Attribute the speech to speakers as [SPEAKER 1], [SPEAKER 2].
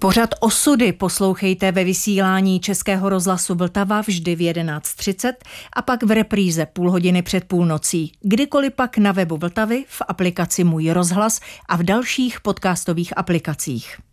[SPEAKER 1] Pořad Osudy poslouchejte ve vysílání Českého rozhlasu Vltava vždy v 11:30 a pak v repríze půl hodiny před půlnocí. Kdykoliv pak na webu Vltavy, v aplikaci Můj rozhlas a v dalších podcastových aplikacích.